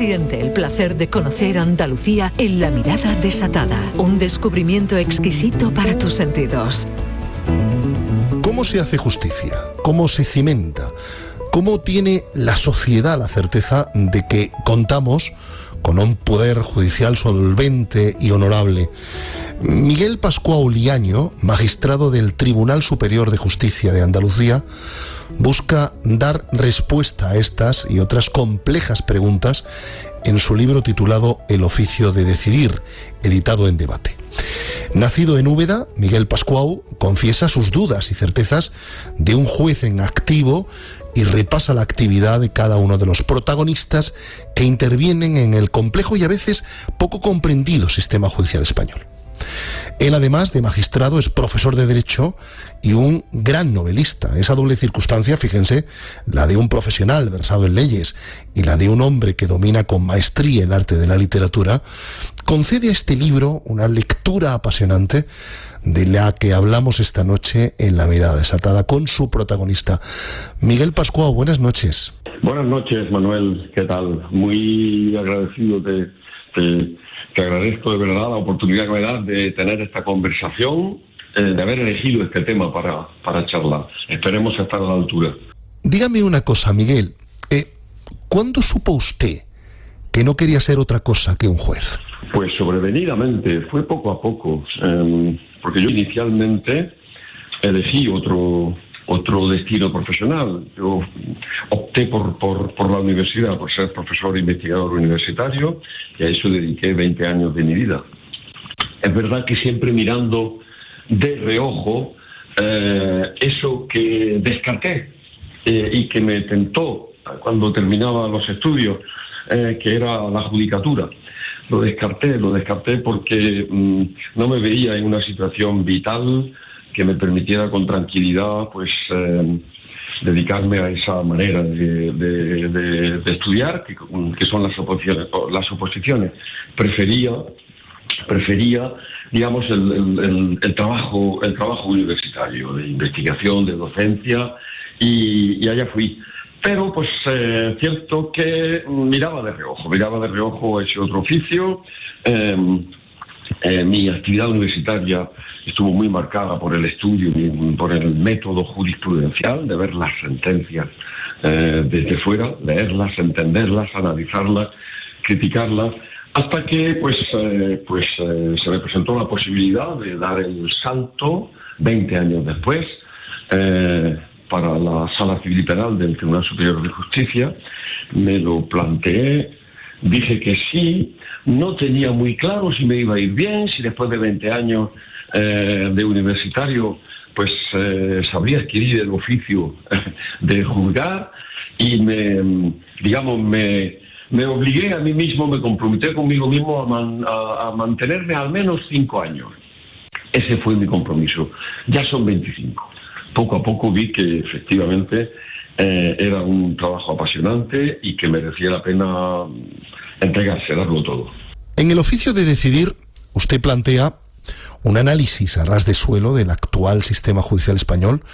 Siente el placer de conocer Andalucía en La Mirada Desatada. Un descubrimiento exquisito para tus sentidos. ¿Cómo se hace justicia? ¿Cómo se cimenta? ¿Cómo tiene la sociedad la certeza de que contamos con un poder judicial solvente y honorable? Miguel Pascual Liaño, magistrado del Tribunal Superior de Justicia de Andalucía, busca dar respuesta a estas y otras complejas preguntas en su libro titulado El oficio de decidir, editado en Debate. Nacido en Úbeda, Miguel Pascual confiesa sus dudas y certezas de un juez en activo y repasa la actividad de cada uno de los protagonistas que intervienen en el complejo y a veces poco comprendido sistema judicial español. Él, además de magistrado, es profesor de Derecho y un gran novelista. Esa doble circunstancia, fíjense, la de un profesional versado en leyes y la de un hombre que domina con maestría el arte de la literatura, concede a este libro una lectura apasionante de la que hablamos esta noche en La Mirada Desatada con su protagonista. Miguel Pascual, buenas noches. Buenas noches, Manuel. ¿Qué tal? Muy agradecido. Te agradezco de verdad la oportunidad que me das de tener esta conversación, de haber elegido este tema para charlar. Esperemos estar a la altura. Dígame una cosa, Miguel. ¿Cuándo supo usted que no quería ser otra cosa que un juez? Pues sobrevenidamente, fue poco a poco, porque yo inicialmente elegí otro destino profesional. Yo opté por la universidad, por ser profesor e investigador universitario, y a eso dediqué 20 años de mi vida. Es verdad que siempre mirando de reojo eso que descarté y que me tentó cuando terminaba los estudios, que era la judicatura. Lo descarté porque no me veía en una situación vital que me permitiera con tranquilidad dedicarme a esa manera de estudiar, que son las oposiciones. Prefería digamos, el trabajo universitario, de investigación, de docencia, y allá fui. Pero, pues, cierto que miraba de reojo ese otro oficio. Mi actividad universitaria estuvo muy marcada por el estudio y por el método jurisprudencial, de ver las sentencias desde fuera, leerlas, entenderlas, analizarlas, criticarlas, hasta que se me presentó la posibilidad de dar el salto 20 años después para la Sala Civil y Penal del Tribunal Superior de Justicia. Me lo planteé, dije que sí, no tenía muy claro si me iba a ir bien, si después de 20 años de universitario sabría adquirir el oficio de juzgar, y me obligué a mí mismo, me comprometí conmigo mismo a mantenerme al menos 5 años. Ese fue mi compromiso. Ya son 25. Poco a poco vi que efectivamente era un trabajo apasionante y que merecía la pena entregarse, darlo todo. En el oficio de decidir, usted plantea un análisis a ras de suelo del actual sistema judicial español